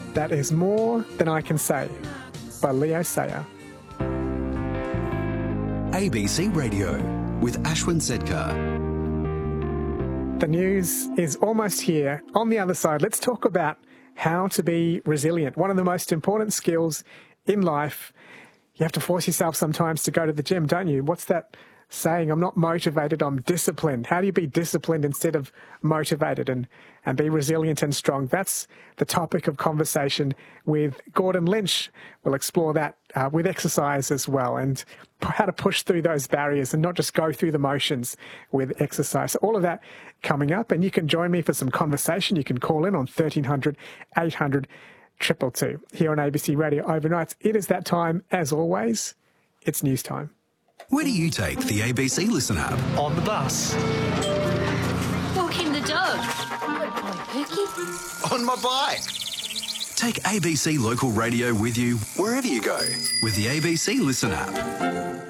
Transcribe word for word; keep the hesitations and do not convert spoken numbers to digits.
That is More Than I Can Say by Leo Sayer. A B C Radio with Ashwin Sedkar. The news is almost here. On the other side, let's talk about how to be resilient. One of the most important skills in life. You have to force yourself sometimes to go to the gym, don't you? What's that saying? I'm not motivated, I'm disciplined. How do you be disciplined instead of motivated and, and be resilient and strong? That's the topic of conversation with Gordon Lynch. We'll explore that uh, with exercise as well, and how to push through those barriers and not just go through the motions with exercise. So all of that coming up, and you can join me for some conversation. You can call in on thirteen hundred, eight hundred, two two two here on A B C Radio Overnights. It is that time, as always. It's news time. Where do you take the A B C Listen app? On the bus. Walking the dog. On my bike. Take A B C Local Radio with you wherever you go with the A B C Listen app.